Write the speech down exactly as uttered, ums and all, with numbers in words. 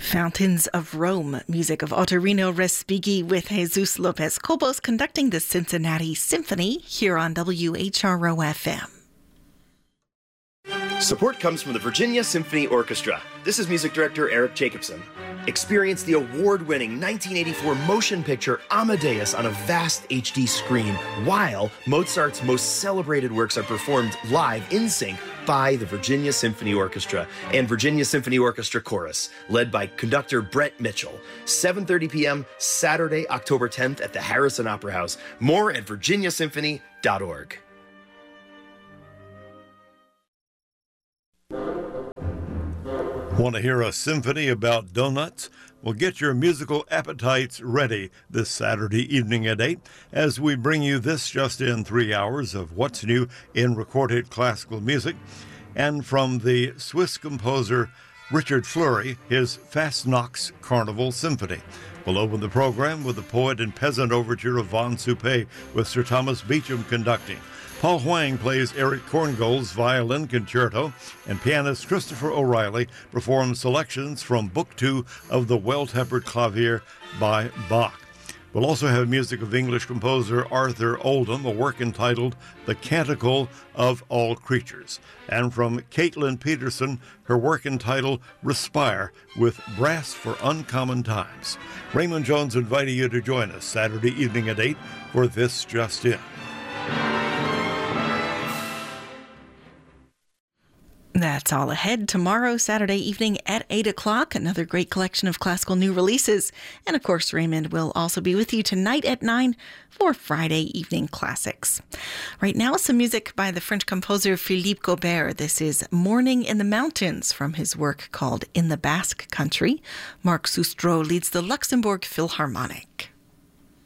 Fountains of Rome, music of Ottorino Respighi with Jesus Lopez Cobos conducting the Cincinnati Symphony here on W H R O F M. Support comes from the Virginia Symphony Orchestra. This is music director Eric Jacobson. Experience the award-winning nineteen eighty-four motion picture Amadeus on a vast H D screen, while Mozart's most celebrated works are performed live in sync by the Virginia Symphony Orchestra and Virginia Symphony Orchestra Chorus, led by conductor Brett Mitchell. seven thirty p.m. Saturday, October tenth at the Harrison Opera House. More at virginia symphony dot org. Want to hear a symphony about donuts? Well, get your musical appetites ready this Saturday evening at eight as we bring you this just in three hours of what's new in recorded classical music. And from the Swiss composer Richard Fleury, his Fastnachts Carnival Symphony. We'll open the program with the poet and peasant overture of Von Suppé with Sir Thomas Beecham conducting. Paul Huang plays Eric Korngold's violin concerto, and pianist Christopher O'Reilly performs selections from Book Two of the Well-Tempered Clavier by Bach. We'll also have music of English composer Arthur Oldham, a work entitled The Canticle of All Creatures, and from Caitlin Peterson, her work entitled Respire with Brass for Uncommon Times. Raymond Jones inviting you to join us Saturday evening at eight for This Just In. That's all ahead tomorrow, Saturday evening at eight o'clock. Another great collection of classical new releases. And of course, Raymond will also be with you tonight at nine for Friday Evening Classics. Right now, some music by the French composer Philippe Gaubert. This is Morning in the Mountains from his work called In the Basque Country. Marc Soustreau leads the Luxembourg Philharmonic.